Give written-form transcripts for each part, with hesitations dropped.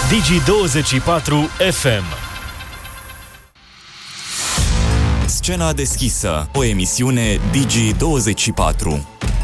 Digi24 FM. Scena deschisă, o emisiune Digi24.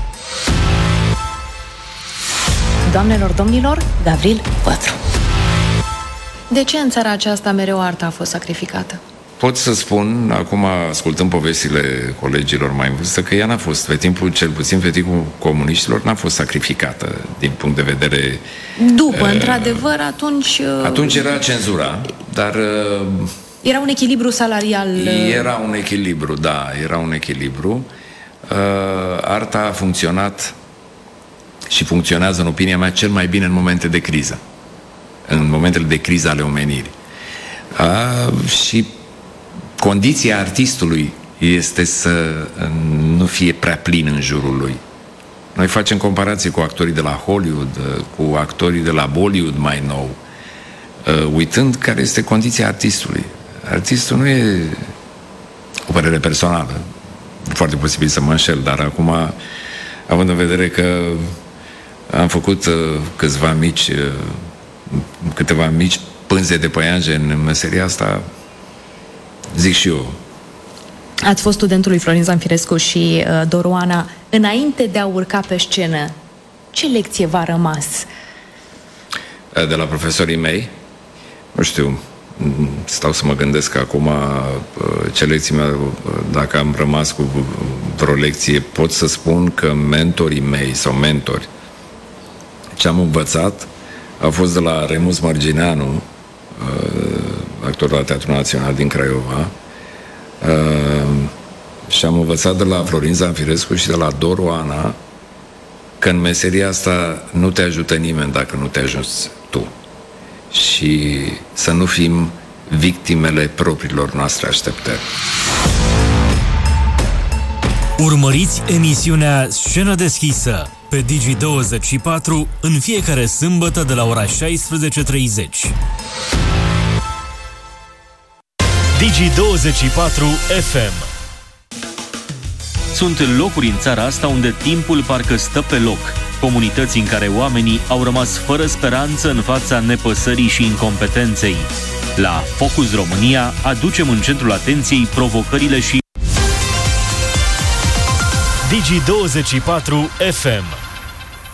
Doamnelor, domnilor, Gavril 4. De ce în țara aceasta mereu arta a fost sacrificată? Pot să spun, acum ascultând povestile colegilor mai în vârstă, că ea n-a fost, pe timpul, cel puțin pe timpul comuniștilor, n-a fost sacrificată din punct de vedere... După, într-adevăr, atunci... Atunci era cenzura, dar... Era un echilibru salarial... Era un echilibru, da, era un echilibru. Arta a funcționat și funcționează, în opinia mea, cel mai bine în momente de criză. În momentele de criză ale omenirii. Și condiția artistului este să nu fie prea plin în jurul lui. Noi facem comparații cu actorii de la Hollywood, cu actorii de la Bollywood mai nou, uitând care este condiția artistului. Artistul nu e o părere personală. Foarte posibil să mă înșel, dar acum, având în vedere că am făcut câteva mici pânze de păianjen în meseria asta, zic și eu. Ați fost studentul lui Florin Zanfirescu și Doru Ana. Înainte de a urca pe scenă, ce lecție v-a rămas? De la profesorii mei? Nu știu, stau să mă gândesc acum ce lecții dacă am rămas cu vreo lecție. Pot să spun că mentorii mei sau mentori, ce am învățat a fost de la Remus Mărgineanu, actor la Teatrul Național din Craiova, și am învățat de la Florin Zanfirescu și de la Doru Ana că în meseria asta nu te ajută nimeni dacă nu te ajuți tu. Și să nu fim victimele propriilor noastre așteptări. Urmăriți emisiunea Scenă deschisă pe Digi24 în fiecare sâmbătă de la ora 16:30. Digi24 FM. Sunt locuri în țara asta unde timpul parcă stă pe loc. Comunități în care oamenii au rămas fără speranță în fața nepăsării și incompetenței. La Focus România aducem în centrul atenției provocările și Digi24 FM.